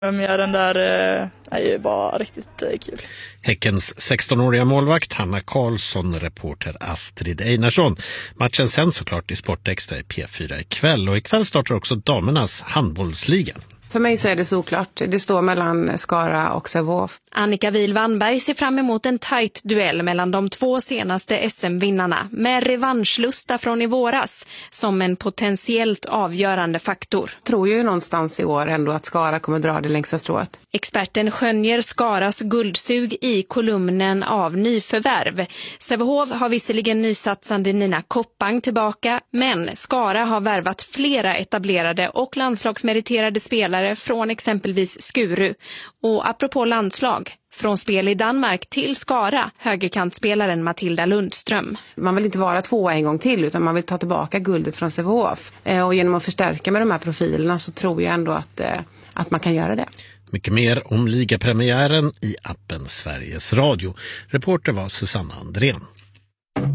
Vem gör den där är ju bara riktigt kul. Häckens 16-åriga målvakt Hanna Karlsson, reporter Astrid Einarsson. Matchen sen såklart i Sportextra i P4 ikväll, och ikväll startar också damernas handbollsliga. För mig så är det såklart. Det står mellan Skara och Sävehof. Annika Wihl-Wannberg ser fram emot en tajt duell mellan de två senaste SM-vinnarna med revanschlusta från i våras som en potentiellt avgörande faktor. Jag tror ju någonstans i år ändå att Skara kommer dra det längsta strået. Experten skönjer Skaras guldsug i kolumnen av nyförvärv. Sävehof har visserligen nysatsande Nina Koppang tillbaka, men Skara har värvat flera etablerade och landslagsmeriterade spelare från exempelvis Skuru. Och apropå landslag, från spel i Danmark till Skara, högerkantspelaren Matilda Lundström. Man vill inte vara tvåa en gång till, utan man vill ta tillbaka guldet från Sävehof. Och genom att förstärka med de här profilerna så tror jag ändå att man kan göra det. Mycket mer om ligapremiären i appen Sveriges Radio. Reporter var Susanna Andrén.